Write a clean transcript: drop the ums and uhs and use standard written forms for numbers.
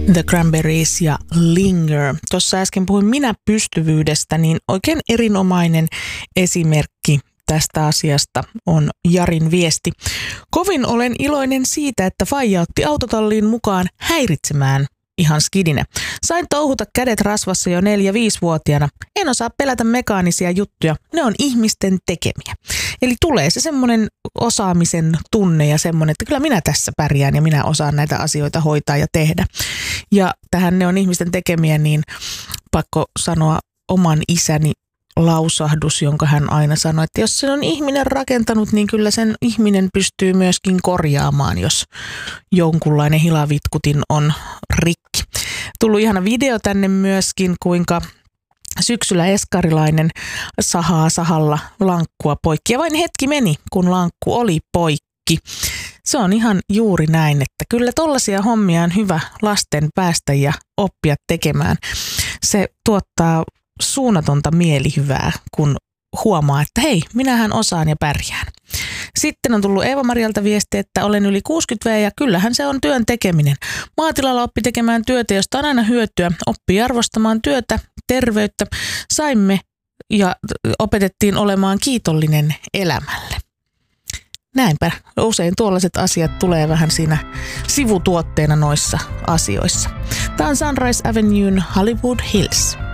The Cranberries ja Linger. Tuossa äsken puhuin minäpystyvyydestä, niin oikein erinomainen esimerkki tästä asiasta on Jarin viesti. Kovin olen iloinen siitä, että faija otti autotalliin mukaan häiritsemään ihan skidinä. Sain touhuta kädet rasvassa jo 4-5-vuotiaana. En osaa pelätä mekaanisia juttuja. Ne on ihmisten tekemiä. Eli tulee se semmoinen osaamisen tunne ja semmoinen, että kyllä minä tässä pärjään ja minä osaan näitä asioita hoitaa ja tehdä. Ja tähän ne on ihmisten tekemiä, niin pakko sanoa oman isäni lausahdus, jonka hän aina sanoi, että jos sen on ihminen rakentanut, niin kyllä sen ihminen pystyy myöskin korjaamaan, jos jonkunlainen hilavitkutin on rikki. Tullut ihana video tänne myöskin, kuinka syksyllä eskarilainen sahaa sahalla lankkua poikki. Ja vain hetki meni, kun lankku oli poikki. Se on ihan juuri näin, että kyllä tollaisia hommia on hyvä lasten päästä ja oppia tekemään. Se tuottaa suunnatonta mielihyvää, kun huomaa, että hei, minähän osaan ja pärjään. Sitten on tullut Eeva-Marialta viesti, että olen yli 60V ja kyllähän se on työn tekeminen. Maatilalla oppi tekemään työtä, josta on aina hyötyä. Oppii arvostamaan työtä, terveyttä. Saimme ja opetettiin olemaan kiitollinen elämälle. Näinpä. Usein tuollaiset asiat tulee vähän siinä sivutuotteena noissa asioissa. Tämä on Sunrise Avenuen Hollywood Hills.